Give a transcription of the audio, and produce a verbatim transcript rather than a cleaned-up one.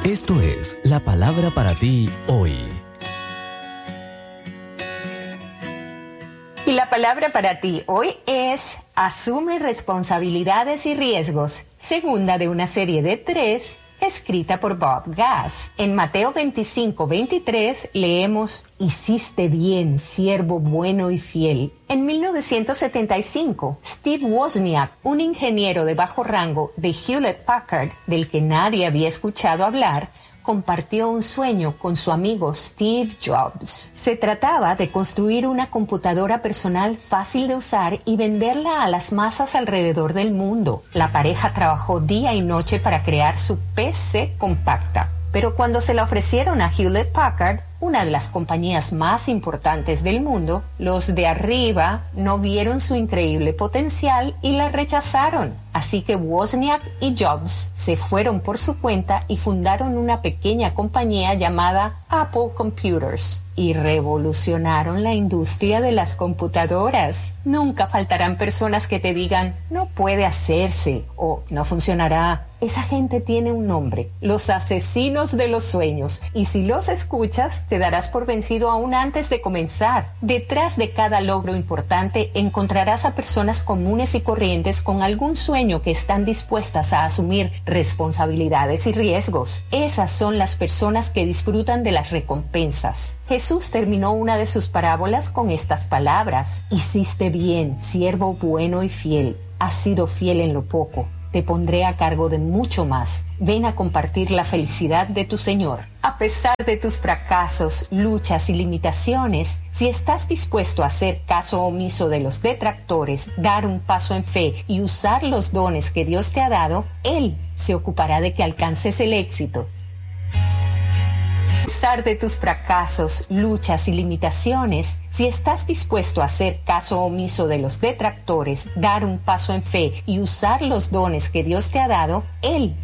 Esto es la palabra para ti hoy. Y la palabra para ti hoy es asume responsabilidades y riesgos, segunda de una serie de tres, escrita por Bob Gass. En Mateo veinticinco, veintitrés leemos: hiciste bien, siervo bueno y fiel. En mil novecientos setenta y cinco, Steve Wozniak, un ingeniero de bajo rango de Hewlett Packard, del que nadie había escuchado hablar, compartió un sueño con su amigo Steve Jobs. Se trataba de construir una computadora personal fácil de usar y venderla a las masas alrededor del mundo. La pareja trabajó día y noche para crear su P C compacta. Pero cuando se la ofrecieron a Hewlett Packard, una de las compañías más importantes del mundo, los de arriba no vieron su increíble potencial y la rechazaron. Así que Wozniak y Jobs se fueron por su cuenta y fundaron una pequeña compañía llamada Apple Computers y revolucionaron la industria de las computadoras. Nunca faltarán personas que te digan, no puede hacerse o no funcionará. Esa gente tiene un nombre, los asesinos de los sueños, y si los escuchas, te darás por vencido aún antes de comenzar. Detrás de cada logro importante encontrarás a personas comunes y corrientes con algún sueño que están dispuestas a asumir responsabilidades y riesgos. Esas son las personas que disfrutan de las recompensas. Jesús terminó una de sus parábolas con estas palabras: hiciste bien, siervo bueno y fiel. Has sido fiel en lo poco. Te pondré a cargo de mucho más. Ven a compartir la felicidad de tu Señor. A pesar de tus fracasos, luchas y limitaciones, si estás dispuesto a hacer caso omiso de los detractores, dar un paso en fe y usar los dones que Dios te ha dado, Él se ocupará de que alcances el éxito. A pesar de tus fracasos, luchas y limitaciones, si estás dispuesto a hacer caso omiso de los detractores, dar un paso en fe y usar los dones que Dios te ha dado, Él